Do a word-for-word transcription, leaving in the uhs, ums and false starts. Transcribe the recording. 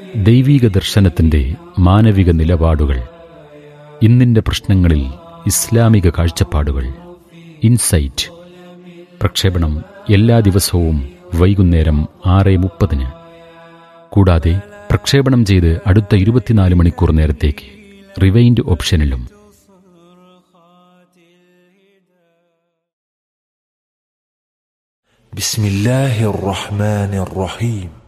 ദൈവീക ദർശനത്തിൻ്റെ മാനവിക നിലപാടുകൾ, ഇന്നിൻ്റെ പ്രശ്നങ്ങളിൽ ഇസ്ലാമിക കാഴ്ചപ്പാടുകൾ. ഇൻസൈറ്റ് പ്രക്ഷേപണം എല്ലാ ദിവസവും വൈകുന്നേരം ആറ് മുപ്പതിന്. കൂടാതെ പ്രക്ഷേപണം ചെയ്ത് അടുത്ത ഇരുപത്തിനാല് മണിക്കൂർ നേരത്തേക്ക് റിവൈൻഡ് ഓപ്ഷനിലും. ബിസ്മില്ലാഹിർ റഹ്മാനിർ റഹീം.